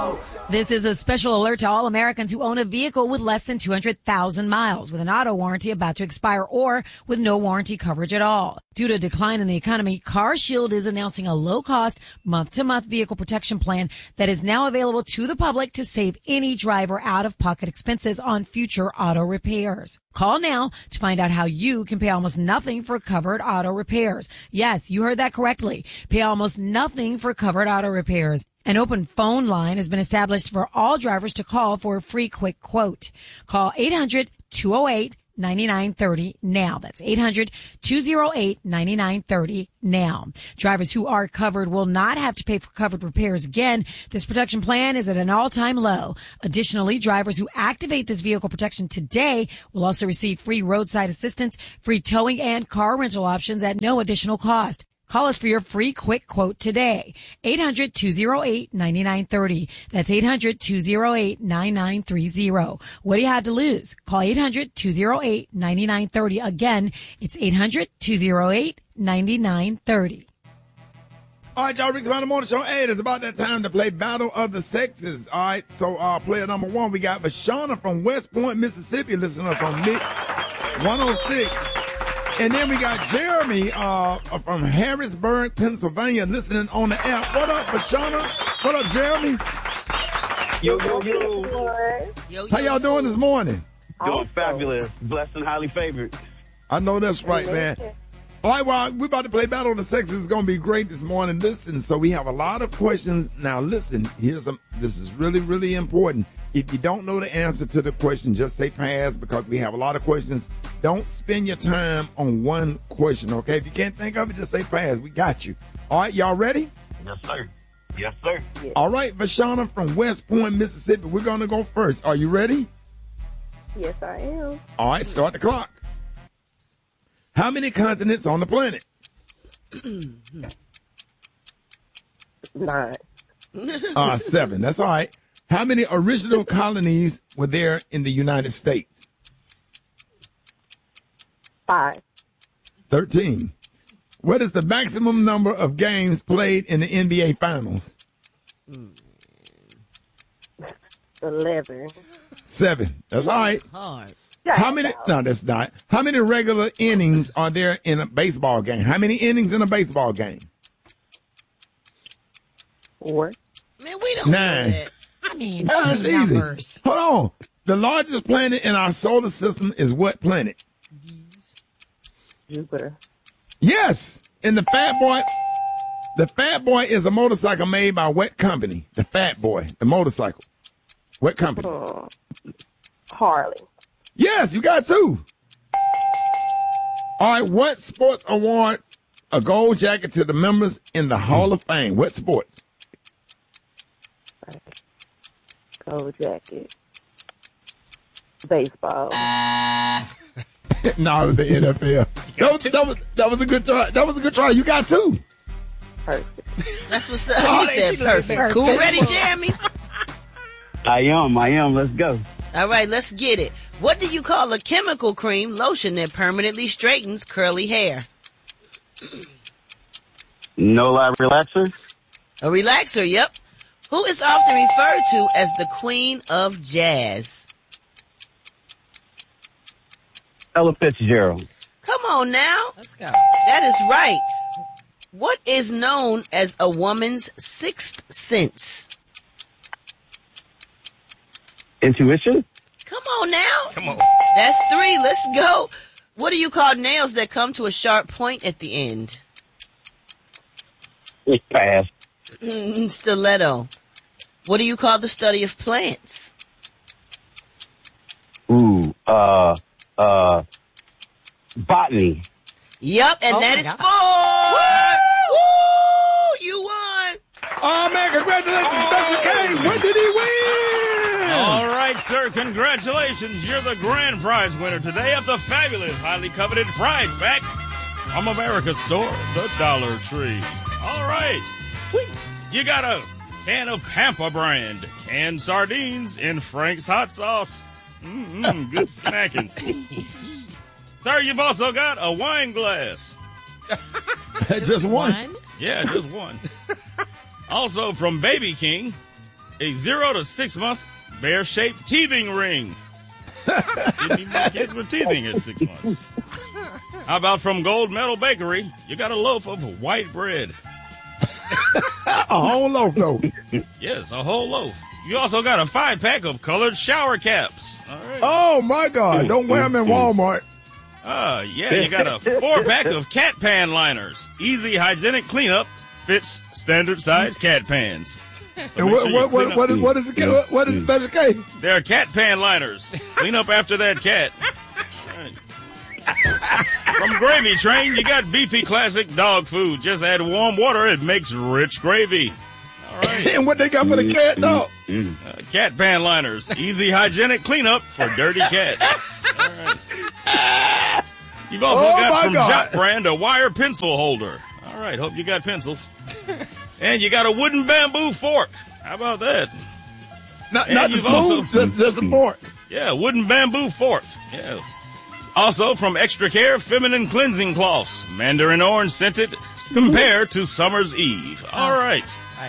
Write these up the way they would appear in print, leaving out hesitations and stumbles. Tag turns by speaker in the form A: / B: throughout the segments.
A: This is a special alert to all Americans who own a vehicle with less than 200,000 miles, with an auto warranty about to expire, or with no warranty coverage at all. Due to a decline in the economy, CarShield is announcing a low-cost, month-to-month vehicle protection plan that is now available to the public to save any driver out-of-pocket expenses on future auto repairs. Call now to find out how you can pay almost nothing for covered auto repairs. Yes, you heard that correctly. Pay almost nothing for covered auto repairs. An open phone line has been established for all drivers to call for a free quick quote. Call 800-208-9930 now. That's 800-208-9930 now. Drivers who are covered will not have to pay for covered repairs again. This protection plan is at an all-time low. Additionally, drivers who activate this vehicle protection today will also receive free roadside assistance, free towing, and car rental options at no additional cost. Call us for your free quick quote today. 800-208-9930. That's 800-208-9930. What do you have to lose? Call 800-208-9930. Again, it's 800-208-9930.
B: All right, y'all, Rick's Mountain Morning Show. Hey, it's about that time to play Battle of the Sexes. All right, so player number one, we got Vashana from West Point, Mississippi, listening to us on Mix 106. And then we got Jeremy from Harrisburg, Pennsylvania, listening on the app. What up, Vashana? What up, Jeremy?
C: Yo, yo, yo.
B: How y'all doing this morning?
C: Doing fabulous. Blessed and highly favored.
B: I know that's right, man. All right, well, we're about to play Battle of the Sexes. It's going to be great this morning. Listen, so we have a lot of questions. Now, listen, this is really, really important. If you don't know the answer to the question, just say pass, because we have a lot of questions. Don't spend your time on one question, okay? If you can't think of it, just say pass. We got you. All right, y'all ready?
C: Yes, sir. Yes, sir.
B: All right, Vashana from West Point, Mississippi. We're going to go first. Are you ready?
D: Yes, I am.
B: All right, start the clock. How many continents on the planet?
D: 9.
B: 7. That's all right. How many original colonies were there in the United States?
D: 5.
B: 13. What is the maximum number of games played in the NBA Finals?
D: 11.
B: 7. That's all right.
E: Hard.
B: How many? No, that's not. How many regular innings are there in a baseball game? How many innings in a baseball game?
D: 4.
E: Man, we don't
B: 9.
E: know that.
A: I mean,
B: That's easy.
A: numbers.
B: Hold on. The largest planet in our solar system is what planet?
D: Jupiter.
B: Yes. And the Fat Boy is a motorcycle made by what company? The Fat Boy, the motorcycle. What company?
D: Harley.
B: Yes, you got 2. All right, what sports award a gold jacket to the members in the Hall of Fame? What sports?
D: Gold jacket. Baseball.
B: No, the NFL. That was a good try. That was a good try. You got 2.
D: Perfect.
E: That's what's up. She said perfect. Cool. Ready, Jeremy?
C: I am. Let's go.
E: All right, let's get it. What do you call a chemical cream lotion that permanently straightens curly hair?
C: No lie relaxer.
E: A relaxer, yep. Who is often referred to as the Queen of Jazz?
C: Ella Fitzgerald.
E: Come on now.
A: Let's go.
E: That is right. What is known as a woman's sixth sense?
C: Intuition.
E: Come on now.
F: Come on.
E: That's 3. Let's go. What do you call nails that come to a sharp point at the end?
C: Pass.
E: Stiletto. What do you call the study of plants?
C: Ooh. Botany.
E: Yep, and that is 4. Woo! You won.
B: Oh, man, congratulations, Special K. What did he win?
F: All right, sir. Congratulations. You're the grand prize winner today of the fabulous, highly coveted prize pack from America's store, the Dollar Tree. All right. You got a can of Pampa brand canned sardines in Frank's hot sauce. Good snacking. Sir, you've also got a wine glass.
B: Just one?
F: Yeah, just one. Also from Baby King, a 0 to 6 month bear-shaped teething ring. Didn't even know kids were teething at 6 months. How about from Gold Medal Bakery? You got a loaf of white bread.
B: A whole loaf, though.
F: Yes, a whole loaf. You also got a 5-pack of colored shower caps. All right.
B: Oh, my God. Don't wear them in Walmart.
F: Yeah, you got a 4-pack of cat pan liners. Easy hygienic cleanup. Fits standard size cat pans. So
B: And what is the special case?
F: They're cat pan liners. Clean up after that cat. Right. From Gravy Train, you got beefy classic dog food. Just add warm water. It makes rich gravy. All right.
B: And what they got for the cat, dog?
F: Cat pan liners. Easy hygienic cleanup for dirty cats. All right. You've also got from Jot Brand a wire pencil holder. All right, hope you got pencils. And you got a wooden bamboo fork. How about that?
B: Not the spoon, just a fork.
F: Yeah, wooden bamboo fork. Yeah. Also from Extra Care, feminine cleansing cloths. Mandarin orange scented compared to Summer's Eve. All right.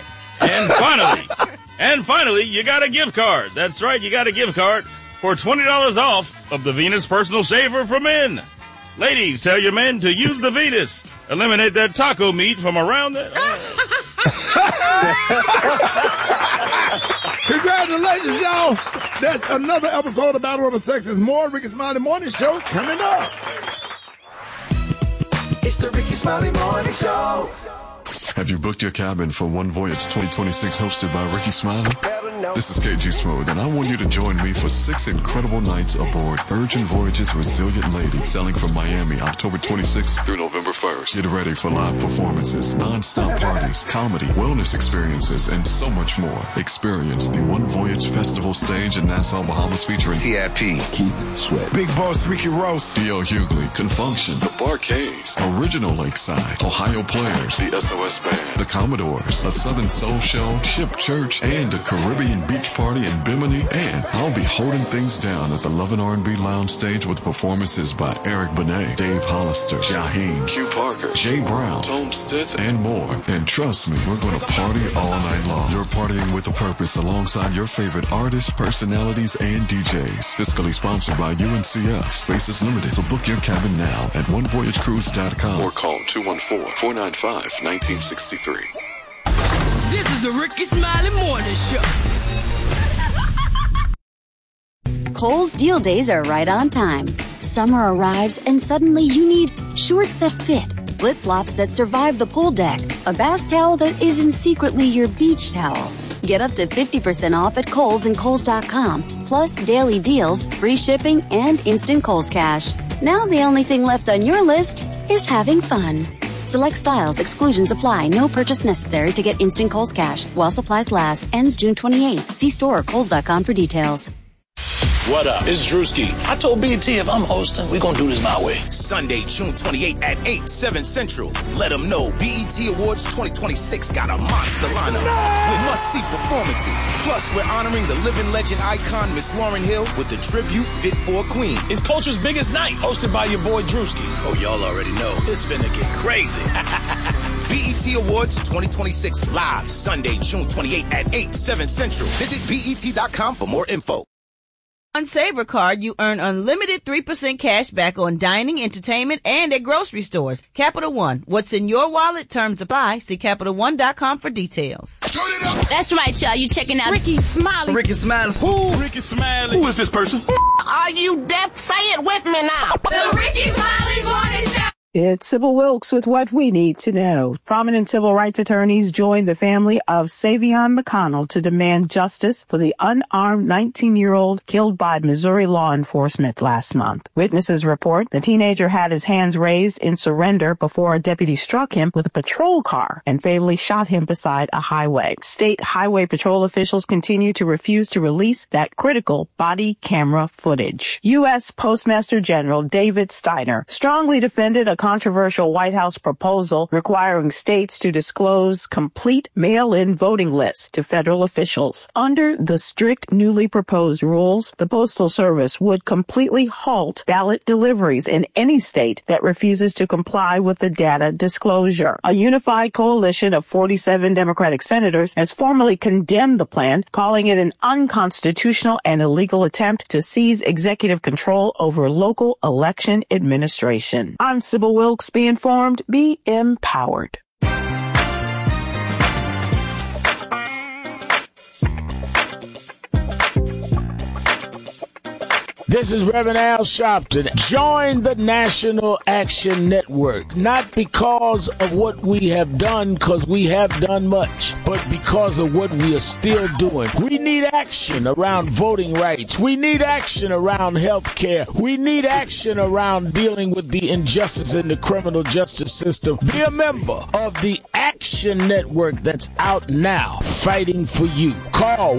F: And finally, you got a gift card. That's right, you got a gift card for $20 off of the Venus Personal Shaver for Men. Ladies, tell your men to use the Venus. Eliminate that taco meat from around there.
B: Congratulations, y'all. That's another episode of Battle of the Sexes. More Ricky Smiley Morning Show coming up.
G: It's the Ricky Smiley Morning Show.
H: Have you booked your cabin for One Voyage 2026 hosted by Ricky Smiley? This is KG Smooth, and I want you to join me for 6 incredible nights aboard Virgin Voyage's Resilient Lady, sailing from Miami October 26th through November 1st. Get ready for live performances, non-stop parties, comedy, wellness experiences, and so much more. Experience the One Voyage Festival stage in Nassau, Bahamas, featuring
G: TIP, Keith Sweat, Big Boss Ricky Ross,
H: D.L. Hughley, Confunction, The Barcades, Original Lakeside, Ohio Players, the SOS Band, The Commodores, A Southern Soul Show, Ship Church, and a Caribbean beach party in Bimini. And I'll be holding things down at the Love and R&B Lounge stage with performances by Eric Benet, Dave Hollister, Jaheim, Q Parker, Jay Brown, Tone Stith, and more. And trust me, we're going to party all night long. You're partying with a purpose alongside your favorite artists, personalities, and DJs. Fiscally sponsored by UNCF. Space is limited, so book your cabin now at OneVoyageCruise.com or call 214-495-1963.
I: This is the Ricky Smiley Morning Show.
J: Kohl's Deal Days are right on time. Summer arrives and suddenly you need shorts that fit, flip-flops that survive the pool deck, a bath towel that isn't secretly your beach towel. Get up to 50% off at Kohl's and Kohl's.com, plus daily deals, free shipping, and instant Kohl's Cash. Now the only thing left on your list is having fun. Select styles, exclusions apply. No purchase necessary to get instant Kohl's Cash. While supplies last. Ends June 28th. See store or Kohl's.com for details.
K: What up? It's Drewski. I told BT if I'm hosting, we're going to do this my way.
L: Sunday, June 28th at 8, 7 Central. Let them know BET Awards 2026 got a monster lineup with must-see performances. Plus, we're honoring the living legend icon, Miss Lauryn Hill, with the tribute Fit for a Queen.
K: It's Culture's biggest night, hosted by your boy Drewski. Oh, y'all already know. It's finna get crazy.
L: BET Awards 2026 live Sunday, June 28th at 8, 7 Central. Visit BET.com for more info.
E: On Sabre Card, you earn unlimited 3% cash back on dining, entertainment, and at grocery stores. Capital One. What's in your wallet? Terms apply. See CapitalOne.com for details.
M: That's right, y'all. You checking out
I: Ricky Smiley.
K: Ricky Smiley. Who? Ricky Smiley. Who is this person?
M: Are you deaf? Say it with me now. The Ricky Smiley Morning Show.
N: It's Sybil Wilkes with what we need to know. Prominent civil rights attorneys joined the family of Savion McConnell to demand justice for the unarmed 19-year-old killed by Missouri law enforcement last month. Witnesses report the teenager had his hands raised in surrender before a deputy struck him with a patrol car and fatally shot him beside a highway. State highway patrol officials continue to refuse to release that critical body camera footage. U.S. Postmaster General David Steiner strongly defended a controversial White House proposal requiring states to disclose complete mail-in voting lists to federal officials. Under the strict newly proposed rules, the Postal Service would completely halt ballot deliveries in any state that refuses to comply with the data disclosure. A unified coalition of 47 Democratic senators has formally condemned the plan, calling it an unconstitutional and illegal attempt to seize executive control over local election administration. I'm Sybil Wilkes. Be informed, be empowered.
O: This is Reverend Al Sharpton. Join the National Action Network, not because of what we have done, because we have done much, but because of what we are still doing. We need action around voting rights. We need action around health care. We need action around dealing with the injustice in the criminal justice system. Be a member of the Action Network that's out now, fighting for you. Call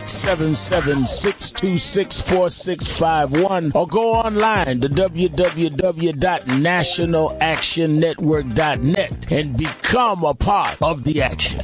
O: 1-877-626-4651 or go online to www.nationalactionnetwork.net and become a part of the action.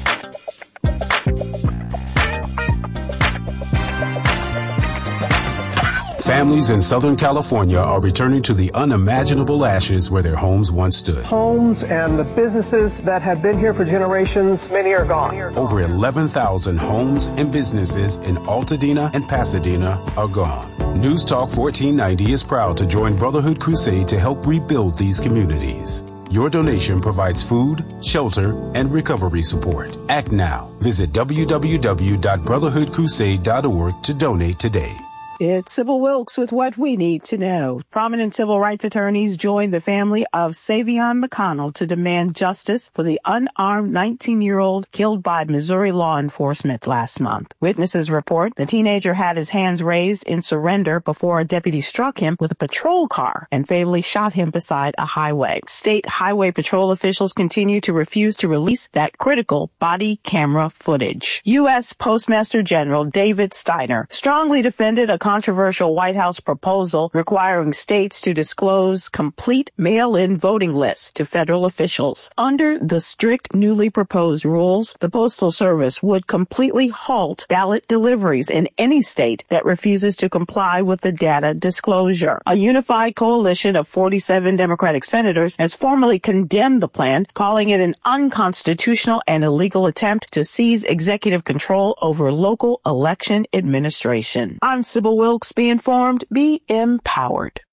P: Families in Southern California are returning to the unimaginable ashes where their homes once stood.
Q: Homes and the businesses that have been here for generations, many are gone.
P: Over 11,000 homes and businesses in Altadena and Pasadena are gone. News Talk 1490 is proud to join Brotherhood Crusade to help rebuild these communities. Your donation provides food, shelter, and recovery support. Act now. Visit www.brotherhoodcrusade.org to donate today.
N: It's Sybil Wilkes with what we need to know. Prominent civil rights attorneys joined the family of Savion McConnell to demand justice for the unarmed 19-year-old killed by Missouri law enforcement last month. Witnesses report the teenager had his hands raised in surrender before a deputy struck him with a patrol car and fatally shot him beside a highway. State highway patrol officials continue to refuse to release that critical body camera footage. U.S. Postmaster General David Steiner strongly defended a controversial White House proposal requiring states to disclose complete mail-in voting lists to federal officials. Under the strict newly proposed rules, the Postal Service would completely halt ballot deliveries in any state that refuses to comply with the data disclosure. A unified coalition of 47 Democratic senators has formally condemned the plan, calling it an unconstitutional and illegal attempt to seize executive control over local election administration. I'm Sybil Wilkes. Be informed, be empowered.